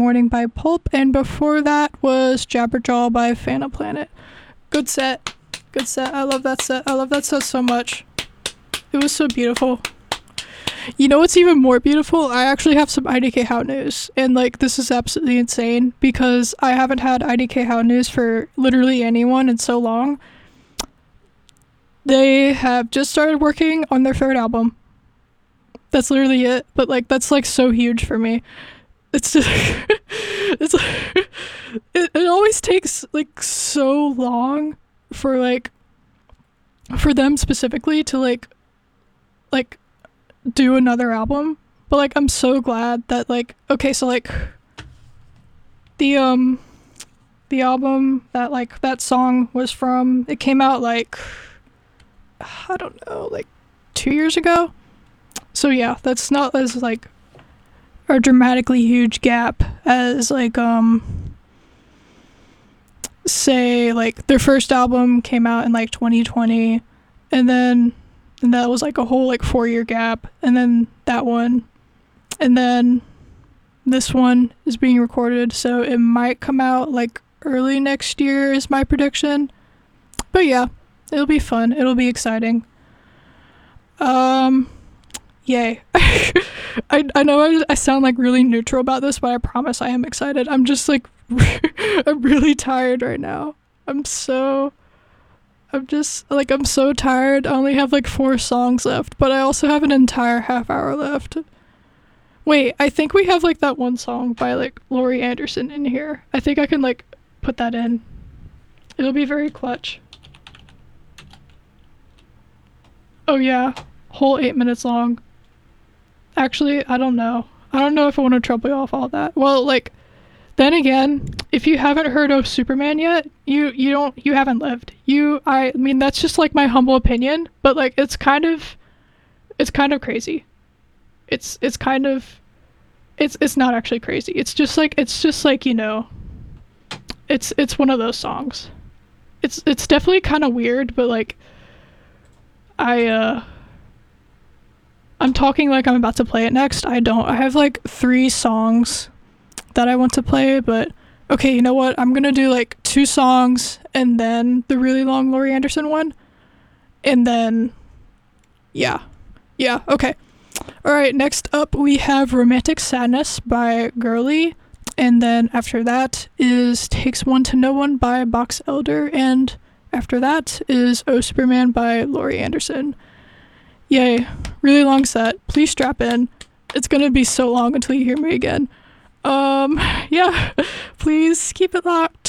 Morning by Pulp, and before that was Jabberjaw by Phantom Planet. Good set. Good set. I love that set. I love that set so much. It was so beautiful. You know what's even more beautiful? I actually have some IDK How news, and like this is absolutely insane because I haven't had IDK How news for literally anyone in so long. They have just started working on their third album. That's literally it, but like that's like so huge for me. It's just it's like, it always takes like so long for like for them specifically to like do another album, but like I'm so glad that like okay, so like the album that like that song was from, it came out like I don't know, like 2 years ago. So yeah, that's not as like a dramatically huge gap as like say like their first album came out in like 2020, and that was like a whole like 4-year gap, and then that one, and then this one is being recorded, so it might come out like early next year is my prediction. But yeah, it'll be fun, it'll be exciting. Yay. I know I sound like really neutral about this, but I promise I am excited. I'm just like I'm really tired right now. I'm so tired. I only have like 4 songs left, but I also have an entire half hour left. Wait, I think we have like that one song by like Laurie Anderson in here. I think I can like put that in. It'll be very clutch. Oh yeah, whole 8 minutes long. Actually, I don't know. I don't know if I want to trouble you off all that. Well, like, then again, if you haven't heard of Superman yet, you haven't lived. I mean, that's just like my humble opinion, but like it's kind of crazy. It's not actually crazy. It's just like, you know, it's one of those songs. It's definitely kind of weird, but like I'm talking like I'm about to play it next. I don't. I have like 3 songs that I want to play, but okay, you know what? I'm gonna do like 2 songs and then the really long Laurie Anderson one. And then, yeah, okay. Alright, next up we have Romantic Sadness by Girly. And then after that is Takes One to Know One by Box Elder. And after that is Oh Superman by Laurie Anderson. Yay, really long set. Please strap in. It's gonna be so long until you hear me again. Yeah, please keep it locked.